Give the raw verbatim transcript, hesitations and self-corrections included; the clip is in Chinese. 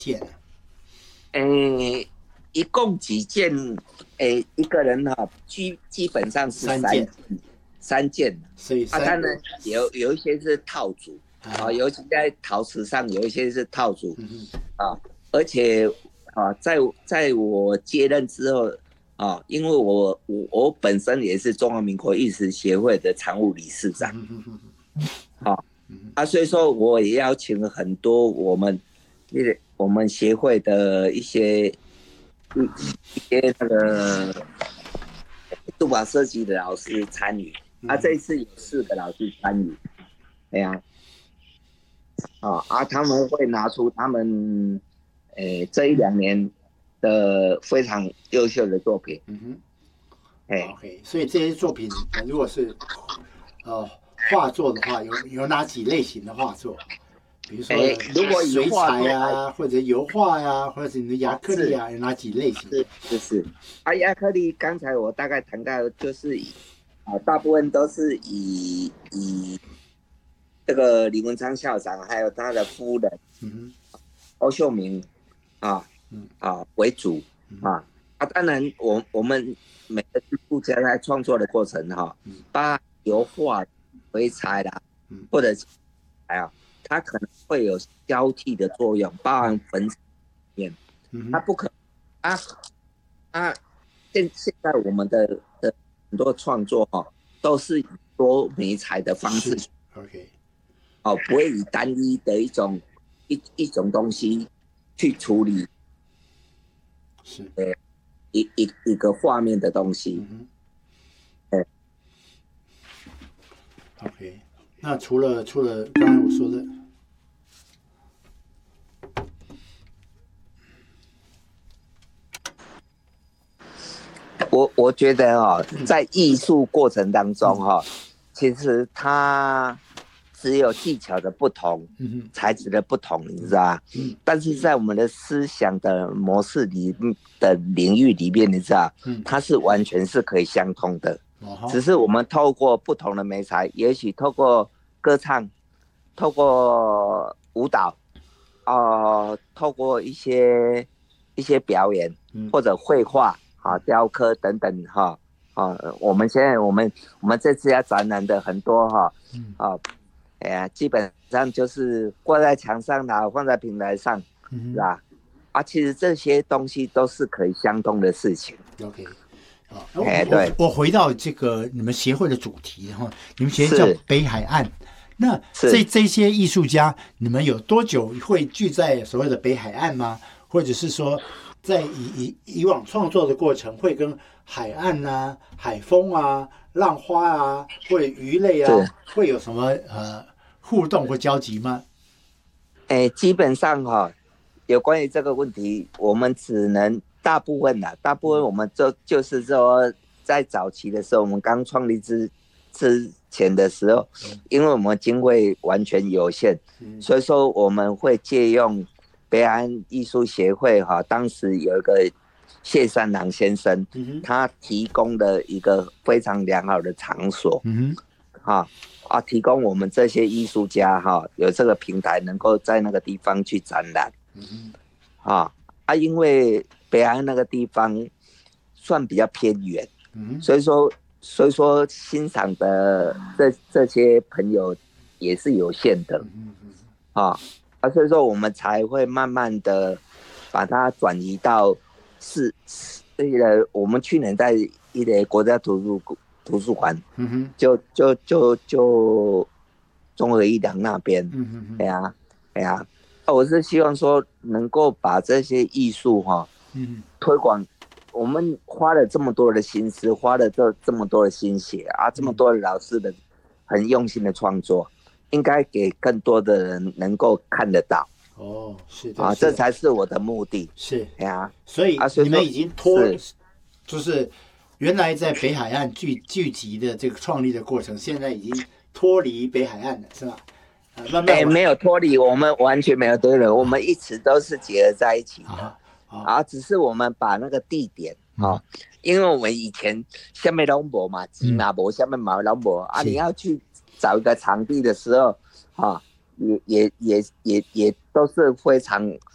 件呢？ 诶，一共几件？诶，一个人哈、哦，基基本上是三件，三件。啊， 所以三当然有有一些是套组啊、哦，尤其在陶瓷上有一些是套组啊、哦，而且啊，在在我接任之后啊、哦，因为我我我本身也是中华民国艺术协会的常务理事长，啊、哦、啊，所以说我也邀请了很多我们我们协会的一些一一些那个杜法设计的老师参与，啊，这一次有四个老师参与，哎呀、啊，啊，他们会拿出他们，诶，这一两年的非常优秀的作品， 嗯哼， 哎， OK，所以这些作品，呃如果是呃画作的话，有有哪几类型的画作？比如说哎，如果以水画作来， 彩啊，或者油画呀、啊，或者是你的亚哦，是克力啊，有哪几类型的？ 是是是，啊，亚克力刚才我大概谈到，就是以啊，大部分都是以以这个李文昌校长还有他的夫人嗯欧秀明啊嗯啊为主嗯啊啊，当然我我们每个艺术家在创作的过程哈， 嗯把油画、水彩啦， 嗯或者还有它可能会有交替的作用，包含粉面，它嗯不可啊啊，现现在我们的的很多创作哈、哦，都是以多媒材的方式是 OK， 哦，不会以单一的一种一一种东西去处理是一一一个画面的东西。 嗯呃， 哼 OK。那除了除了刚才我说的， 我我觉得哦，在艺术过程当中哈、哦，其实它只有技巧的不同， 嗯材质的不同，你知道吧？ 嗯但是在我们的思想的模式里的领域里面，你知道， 嗯， 它是完全是可以相通的， 哦好， 只是我们透过不同的媒材，也许透过歌唱，透过舞蹈，哦、呃，透过一些一些表演嗯或者绘画啊、雕刻等等哈啊、呃，我们现在我们我们这次要展览的很多哈嗯啊，哎呀，基本上就是挂在墙上啦，放在平台上，是嗯吧？啊，其实这些东西都是可以相通的事情。 ，OK。好， 哎， 我对， 我回到这个你们协会的主题哈，你们协会叫是北海岸。那这是， 这些艺术家，你们有多久会聚在所谓的北海岸吗？或者是说，在以以以往创作的过程，会跟海岸啊、海风啊、浪花啊，或者鱼类啊， 是， 会有什么呃互动或交集吗？ 哎，基本上哈、有关于这个问题，我们只能大部分啦，大部分我们就就是说，在早期的时候，我们刚创立之之前的时候，因为我们经费完全有限，所以说我们会借用北安艺术协会哈，当时有一个谢三郎先生，他提供了一个非常良好的场所， 嗯哈。啊，提供我们这些艺术家哈有这个平台，能够在那个地方去展览， 哼， 啊啊，因为北安那个地方算比较偏远， 嗯所以说所以说欣赏的这这些朋友也是有限的，啊啊，所以说我们才会慢慢的把它转移到是那个我们去年在一个国家图书馆。图书馆， 嗯哼， 就就就就综合医疗那边， 嗯哼， 哎呀，哎呀，我是希望说能够把这些艺术哈， 嗯推广。我们花了这么多的心思，花了这这么多的心血啊，这么多的老师的很用心的创作，应该给更多的人能够看得到。 哦，是的， 啊，这才是我的目的。 是， 哎呀， 所以啊，所以你们已经脱， 是就是原来在北海岸聚聚集的这个创立的过程，现在已经脱离北海岸了，是吧？呃，慢慢哎，没有脱离，我们完全没有脱离，我们一直都是结合在一起的。 啊啊， 啊，只是我们把那个地点啊、哦，因为我们以前下面龙博嘛，吉马博下面马龙博啊，你要去找一个场地的时候啊，也也也也也都是非常